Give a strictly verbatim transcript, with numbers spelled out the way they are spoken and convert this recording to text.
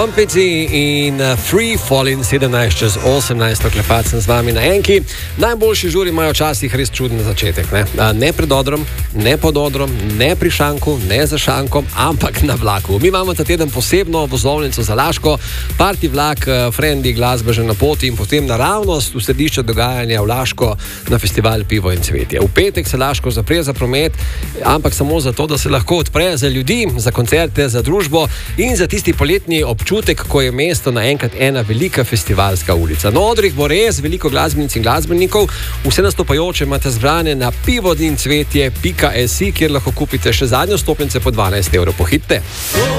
Peci in Free Falling sedemnajst čez osemnajst, klepet sem z vami na enki. Najboljši žuri imajo včasih res čuden začetek. Ne, ne pred odrom, ne pod odrom, ne pri šanku, ne za šankom, ampak na vlaku. Mi imamo ta teden posebno vozovnico za Laško, party vlak, frendi, glasba že na poti in potem naravnost v središče dogajanja v Laško na festival Pivo in cvetje. V petek se Laško zapre za promet, ampak samo zato, da se lahko odpre za ljudi, za koncerte, za družbo in za tisti poletni občutek, ko je mesto naenkrat ena velika festivalska ulica. Na odrih bo res veliko glasbenic in glasbenikov, vse nastopajoče imate zbrane na pivo in cvetje pika si, kjer lahko kupite še zadnjo stopnice po dvanajst evrov. Pohitite!